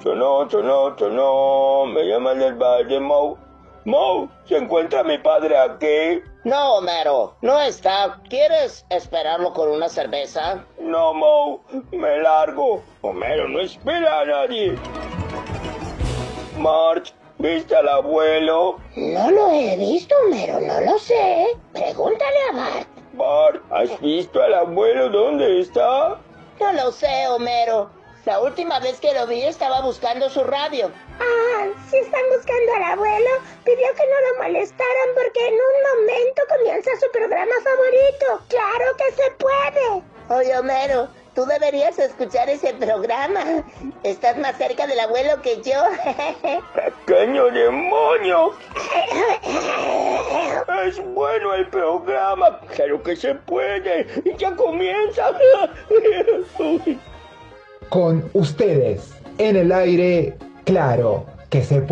Sonó. Me llaman del padre Moe. Moe, ¿se encuentra mi padre aquí? No, Homero, no está. ¿Quieres esperarlo con una cerveza? No, Moe, me largo. Homero no espera a nadie. Marge, ¿viste al abuelo? No lo he visto, Homero, no lo sé. Pregúntale a Bart. Bart, ¿has visto al abuelo? ¿Dónde está? No lo sé, Homero. La última vez que lo vi estaba buscando su radio. Ah, si están buscando al abuelo, pidió que no lo molestaran porque en un momento comienza su programa favorito. ¡Claro que se puede! Oye, Homero, tú deberías escuchar ese programa. Estás más cerca del abuelo que yo. ¡Pequeño demonio! Es bueno el programa, claro que se puede. Ya comienza. Con ustedes, en el aire, claro que se puede.